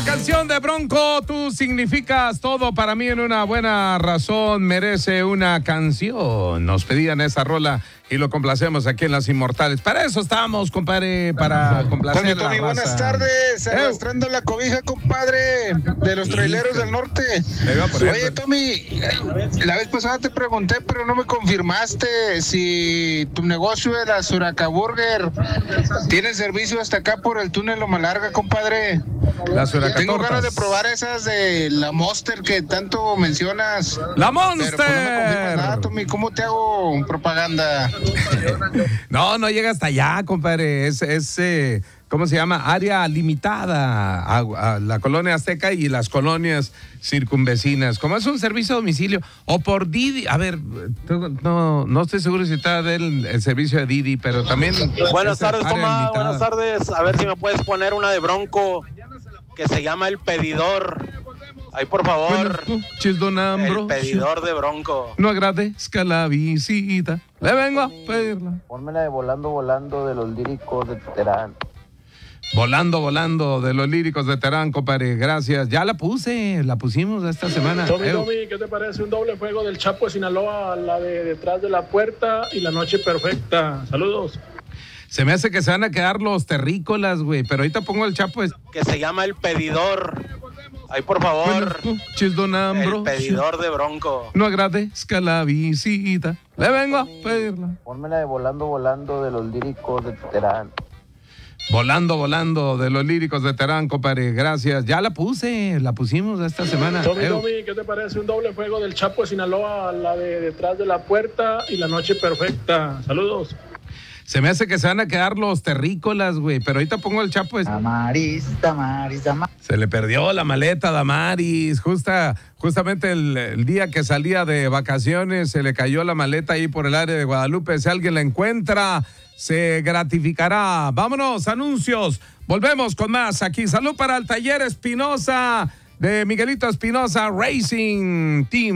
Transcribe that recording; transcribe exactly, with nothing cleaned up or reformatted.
Canción de Bronco, tú significas todo para mí, en una buena razón merece una canción. Nos pedían esa rola y lo complacemos aquí en Las Inmortales. Para eso estamos, compadre, para complacer Tony, a la Tony, raza. buenas tardes. Eh. Arrastrando la cobija, compadre, de los traileros del norte. Oye, Tommy, la vez pasada te pregunté, pero no me confirmaste si tu negocio de la Suracaburger tiene servicio hasta acá por el túnel Loma Larga, compadre. La Suracatortas. Tengo ganas de probar esas de la Monster que tanto mencionas. ¡La Monster! Pero pues no me confirmas nada, Tommy. ¿Cómo te hago propaganda? No, no llega hasta allá, compadre. Es, es eh, ¿cómo se llama? Área limitada a, a la colonia Azteca y las colonias circunvecinas. Como es un servicio a domicilio o por Didi. A ver, no, no estoy seguro si está del el servicio de Didi, pero también. Buenas es tardes, área Tomás. limitada. Buenas tardes. A ver si me puedes poner una de Bronco que se llama El Pedidor. Ahí, por favor. Buenas noches, don Ambrosio. El Pedidor de Bronco. No agradezca la visita. Le vengo a pedirla. Pónmela de Volando, Volando de los Líricos de Terán. Volando, volando de los Líricos de Terán, compadre. Gracias. Ya la puse, la pusimos esta semana. Tommy, Eh, Tommy, ¿qué te parece un doble fuego del Chapo de Sinaloa, la de Detrás de la Puerta y La Noche Perfecta? Saludos. Se me hace que se van a quedar los terrícolas, güey. Pero ahorita pongo el Chapo. Es... Que se llama El Pedidor. Ahí, por favor. Buenas noches, don El Ambrosio. Pedidor de Bronco. No agradezca la visita. Le vengo a pedirla. Pónmela de Volando, Volando de los Líricos de Terán. Volando, volando de los Líricos de Terán, compadre. Gracias. Ya la puse, la pusimos esta semana. Tommy, Eh, Tommy, ¿qué te parece un doble fuego del Chapo de Sinaloa, la de Detrás de la Puerta y La Noche Perfecta? Saludos. Se me hace que se van a quedar los terrícolas, güey. Pero ahorita pongo el Chapo. Es... Damaris, Damaris, Damaris. Se le perdió la maleta, Damaris. Justa, justamente el, el día que salía de vacaciones, se le cayó la maleta ahí por el área de Guadalupe. Si alguien la encuentra, se gratificará. Vámonos, anuncios. Volvemos con más aquí. Salud para el Taller Espinosa de Miguelito Espinosa Racing Team.